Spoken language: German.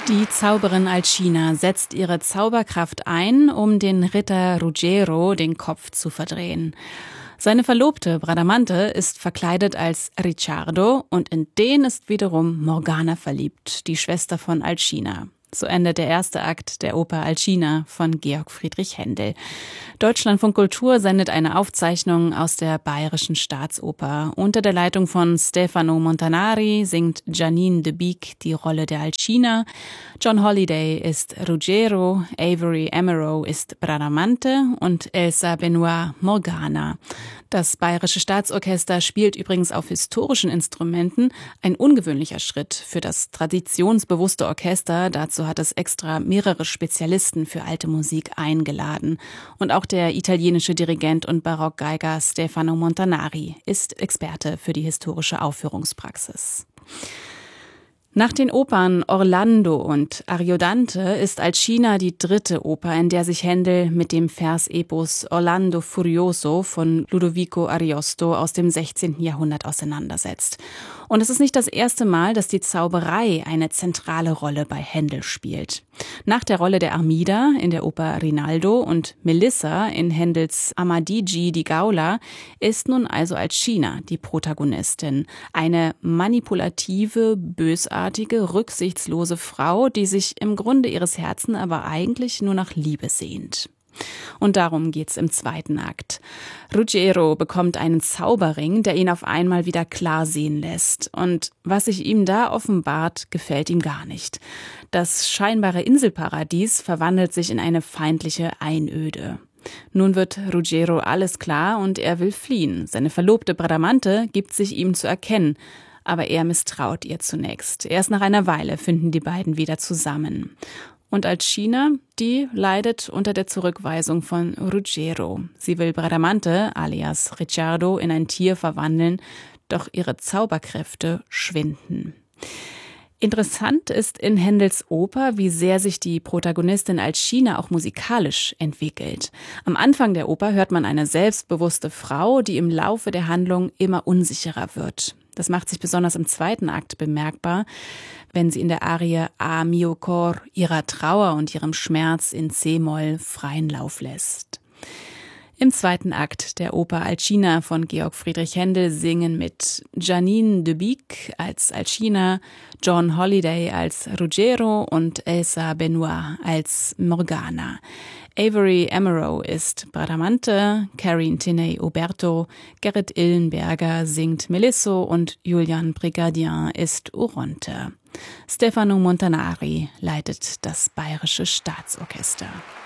Die Zauberin Alcina setzt ihre Zauberkraft ein, um den Ritter Ruggiero den Kopf zu verdrehen. Seine Verlobte Bradamante ist verkleidet als Ricciardo und in den ist wiederum Morgana verliebt, die Schwester von Alcina. So endet der erste Akt der Oper Alcina von Georg Friedrich Händel. Deutschlandfunk Kultur sendet eine Aufzeichnung aus der Bayerischen Staatsoper. Unter der Leitung von Stefano Montanari singt Janine de Beek die Rolle der Alcina. John Holliday ist Ruggiero, Avery Emerow ist Bradamante und Elsa Benoit Morgana. Das Bayerische Staatsorchester spielt übrigens auf historischen Instrumenten, ein ungewöhnlicher Schritt für das traditionsbewusste Orchester. Dazu hat es extra mehrere Spezialisten für alte Musik eingeladen. Und auch der italienische Dirigent und Barockgeiger Stefano Montanari ist Experte für die historische Aufführungspraxis. Nach den Opern Orlando und Ariodante ist Alcina die dritte Oper, in der sich Händel mit dem Versepos Orlando Furioso von Ludovico Ariosto aus dem 16. Jahrhundert auseinandersetzt. Und es ist nicht das erste Mal, dass die Zauberei eine zentrale Rolle bei Händel spielt. Nach der Rolle der Armida in der Oper Rinaldo und Melissa in Händels Amadigi di Gaula ist nun also Alcina die Protagonistin. Eine manipulative, bösartige, rücksichtslose Frau, die sich im Grunde ihres Herzens aber eigentlich nur nach Liebe sehnt. Und darum geht's im zweiten Akt. Ruggiero bekommt einen Zauberring, der ihn auf einmal wieder klar sehen lässt. Und was sich ihm da offenbart, gefällt ihm gar nicht. Das scheinbare Inselparadies verwandelt sich in eine feindliche Einöde. Nun wird Ruggiero alles klar und er will fliehen. Seine Verlobte Bradamante gibt sich ihm zu erkennen. Aber er misstraut ihr zunächst. Erst nach einer Weile finden die beiden wieder zusammen. Und Alcina, die leidet unter der Zurückweisung von Ruggiero. Sie will Bradamante, alias Ricciardo, in ein Tier verwandeln, doch ihre Zauberkräfte schwinden. Interessant ist in Händels Oper, wie sehr sich die Protagonistin Alcina auch musikalisch entwickelt. Am Anfang der Oper hört man eine selbstbewusste Frau, die im Laufe der Handlung immer unsicherer wird. Das macht sich besonders im zweiten Akt bemerkbar, wenn sie in der Arie A mio cor ihrer Trauer und ihrem Schmerz in C-Moll freien Lauf lässt. Im zweiten Akt der Oper Alcina von Georg Friedrich Händel singen mit Janine de Beek als Alcina, John Holliday als Ruggiero und Elsa Benoit als Morgana. Avery Emerow ist Bradamante, Karin Tiney-Oberto, Gerrit Illenberger singt Melisso und Julian Brigadier ist Oronte. Stefano Montanari leitet das Bayerische Staatsorchester.